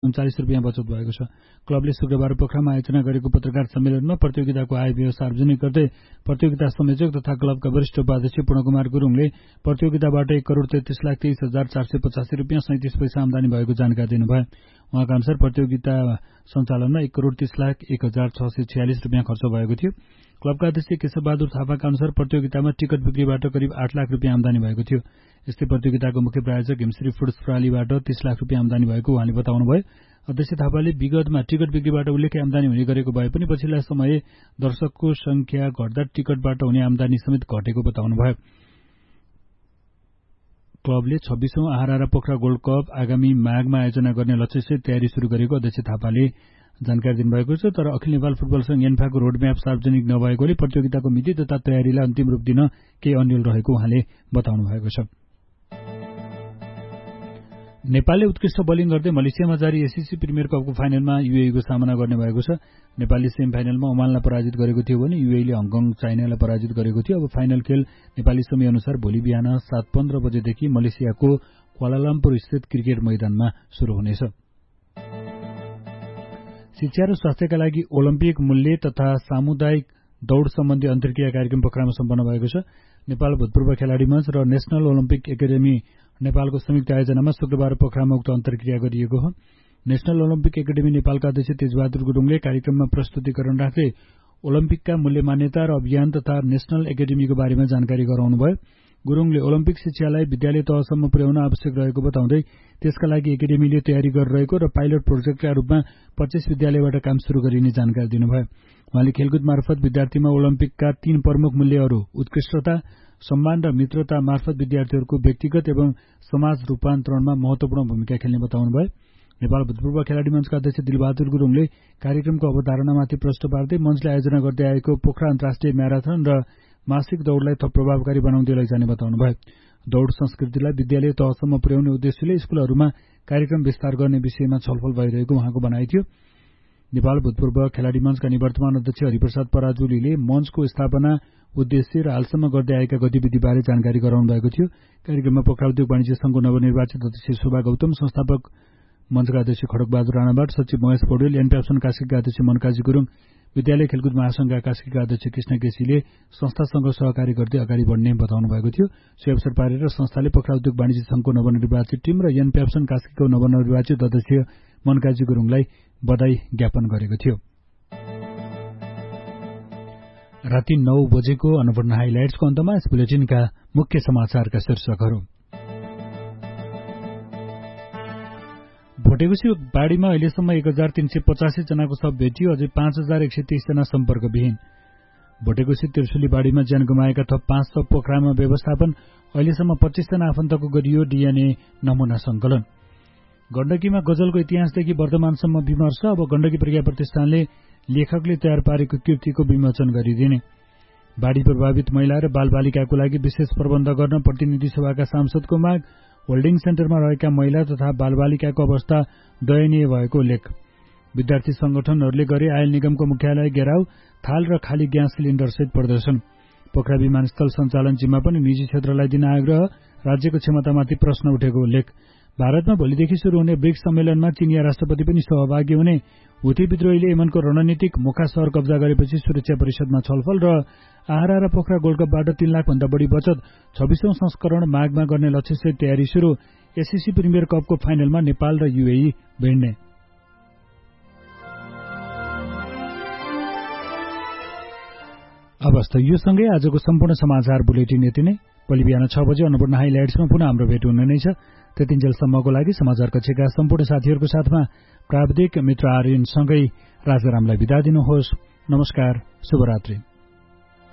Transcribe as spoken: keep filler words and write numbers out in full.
उन्चालिस रुपियाँ बचत भएको छ। क्लबले शुक्रबार पोखरामा आयोजना गरेको पत्रकार सम्मेलनमा प्रतियोगिताको आय व्यय सार्वजनिक गर्दै प्रतियोगिता संयोजक तथा क्लबका वरिष्ठ उपाध्यक्ष पूर्णकुमार गुरुङले प्रतियोगिताबाट एक करोड़ तेत्तीस लाख तेइस हजार चार सय पचासी रुपियाँ सैतिस पैसा आमदानी भएको जानकारी दिनुभयो। उहाँका अनुसार प्रतियोगिता सञ्चालनमा एक करोड़ तीस लाख एक हजार छ सय छयालिस रुपियाँ खर्च भएको थियो। क्लबका अध्यक्ष केशवबहादुर थापाका अनुसार प्रतियोगितामा टिकट बिक्रीबाट करिब आठ लाख रुपियाँ आमदानी भएको थियो। यस्तै प्रतियोगिताको मुख्य प्रायोजक हिमश्री फुड्स प्रणालीबाट तीस लाख रुपियाँ आमदानी भएको उहाँले बताउनुभयो। अध्यक्ष थापाले विगतमा टिकट बिक्रीबाट उल्लेख्य आमदानी हुने गरेको भए पनि पछिल्ला समय दर्शकको संख्या घट्दा टिकटबाट हुने आमदानी समेत घटेको बताउनुभयो। क्लबले छब्बीसौं आहारा पोखरा गोल्ड कप आगामी माघमा आयोजना गर्ने लक्ष्यसहित तयारी शुरू गरेको अध्यक्ष थापाले जानकारी दिनुभएको छ। तर अखिल नेपाल फुटबल संघ एन्फाको रोडम्याप सार्वजनिक नभएकोले प्रतियोगिताको मिति तथा तयारीलाई अन्तिम रूप दिन केही अन्यल रहेको उहाँले बताउनु भएको छ। नेपालले उत्कृष्ट बोलिङ गर्दै मलेसियामा जारी एससीसी प्रिमियर कपको फाइनलमा युएईको सामना गर्ने भएको छ। नेपालले सेमी फाइनलमा ओमानलाई पराजित गरेको थियो भने युएईले हङकङ चाइनालाई पराजित गरेको थियो। अब फाइनल खेल नेपाली समय अनुसार भोलि बिहान सात पन्ध्र बजेदेखि मलेसियाको क्वालालम्पुर स्थित क्रिकेट मैदानमा शुरू हुनेछ। शिक्षा र स्वास्थ्यका लागि ओलम्पिक मूल्य तथा सामुदायिक दौड़ सम्बन्धी अन्तर्क्रिया कार्यक्रम पोखरामा सम्पन्न भएको छ। नेपाल भूतपूर्व खेलाडी मञ्च र नेशनल ओलम्पिक एकाडेमी नेपालको संयुक्त आयोजनामा शुक्रबार पोखरामा उक्त अन्तर्क्रिया गरिएको हो। नेशनल ओलम्पिक एकाडेमी नेपालका अध्यक्ष तेजबहादुर गुरुङले कार्यक्रममा प्रस्तुतिकरण राख्दै ओलम्पिकका मूल्य मान्यता र अभियान तथा नेशनल एकाडेमीको बारेमा जानकारी गराउनुभयो। गुरुङले ओलम्पिक शिक्षालाई विद्यालय तहसम्म पुर्याउन आवश्यक रहेको बताउँदै त्यसका लागि एकाडेमीले तयारी गरिरहेको र पाइलट प्रोजेक्टका रूपमा पच्चीस विद्यालयबाट काम शुरू गरिने जानकारी दिनुभयो। उहाँले खेलकुद मार्फत विद्यार्थीमा ओलम्पिकका तीन प्रमुख मूल्यहरू उत्कृष्टता, सम्मान र मित्रता मार्फत विद्यार्थीहरूको व्यक्तिगत एवं समाज रूपान्तरणमा महत्वपूर्ण भूमिका खेल्ने बताउनुभयो। नेपाल भूतपूर्व खेलाडी मञ्चका अध्यक्ष दिलबहादुर गुरुङले कार्यक्रमको अवधारणामाथि प्रश्न पार्दै मञ्चले आयोजना गर्दै आएको पोखरा अन्तर्राष्ट्रिय म्याराथन र मासिक दौड़लाई थप प्रभावकारी बनाउँदै लैजाने बताउनुभयो। दौड़ संस्कृतिलाई विद्यालय तहसम्म पुर्याउने उद्देश्यले स्कूलहरूमा कार्यक्रम विस्तार गर्ने विषयमा छलफल भइरहेको उहाँको भनाइ थियो। नेपाल भूतपूर्व खेलाडी मञ्चका निवर्तमान अध्यक्ष हरिप्रसाद पराजुलीले मञ्चको स्थापना उद्देश्य र हालसम्म गर्दै आएका गतिविधिबारे जानकारी गराउनु भएको थियो। कार्यक्रममा पोखरा उद्योग वाणिज्य संघको नवनिर्वाचित अध्यक्ष शोभा गौतम, संस्थापक मञ्चका अध्यक्ष खड्गबहादुर राणाबाट, सचिव महेश पौडेल, एनप्याप्सन कास्कीका अध्यक्ष मनकाजी गुरुङ, विद्यालय खेलकुद महासंघका कास्कीका अध्यक्ष कृष्ण केसीले संस्थासँग सहकारी गर्दै अगाडि बढ्ने बताउनु भएको थियो। सो अवसर पारेर संस्थाले पोखरा उद्योग वाणिज्य संघको नवनिर्वाचित टिम र एनप्याप्सन कास्कीको नवनिर्वाचित अध्यक्ष मनकाजी गुरुङलाई बधाई ज्ञापन गरेको थियो। राति नौ बजेको अन्नपूर्ण हाइलाइट्सको अन्तमा यस बुलेटिनका मुख्य समाचारका शीर्षकहरू। भोटेगुसी बाढीमा अहिलेसम्म एक हजार तीन सय पचासी जनाको शव भेटियो, अझै पाँच हजार एक सय तीस जना सम्पर्कविहीन। भोटेगुसी त्रिशुली बाढीमा ज्यान गुमाएका थप पाँच शव पोखरामा व्यवस्थापन, अहिलेसम्म पच्चीस जना आफन्तको गरियो डीएनए नमूना संकलन। गण्डकीमा गजलको इतिहासदेखि वर्तमानसम्म विमर्श, अब गण्डकी प्रज्ञा प्रतिष्ठानले लेखकले तयार पारेको कृतिको विमोचन गरिदिने। बाढी प्रभावित महिला र बालबालिकाको लागि विशेष प्रबन्ध गर्न प्रतिनिधि सभाका सांसदको माग, होल्डिङ सेन्टरमा रहेका महिला तथा बालबालिकाको अवस्था दयनीय भएको उल्लेख। विद्यार्थी संगठनहरूले गरे आयल निगमको मुख्यालय घेराउ, थाल र खाली ग्यास सिलिण्डरसहित प्रदर्शन। पोखरा विमानस्थल सञ्चालन जिम्मा पनि निजी क्षेत्रलाई दिन आग्रह, राज्यको क्षमतामाथि प्रश्न उठेको उल्लेख। भारतमा भोलिदेखि शुरू हुने ब्रिक्स सम्मेलनमा चीनिया राष्ट्रपति पनि सहभागी हुने। हुथी विद्रोहीले यमनको रणनीतिक मोखा शहर कब्जा गरेपछि सुरक्षा परिषदमा छलफल र आहारा र पोखरा गोल्ड कपबाट तीन लाख भन्दा बढी बचत। छब्बीसौं संस्करण माघमा गर्ने लक्ष्यसहित तयारी शुरू। एससीसी प्रिमियर कपको फाइनलमा नेपाल र युएई भिड्ने। अवस्था यो सँगै आजको सम्पूर्ण समाचार बुलेटिन यति नै। भोलि बिहान छ बजे अन्नपूर्ण हाइलाइट्समा पुनः हाम्रो भेट हुने नै छ। त्यतिन्जेलसम्मको लागि समाचार कक्षका सम्पूर्ण साथीहरूको साथमा प्राविधिक मित्र आर्यनसँगै राजारामलाई बिदा दिनुहोस्। नमस्कार, शुभरात्रि।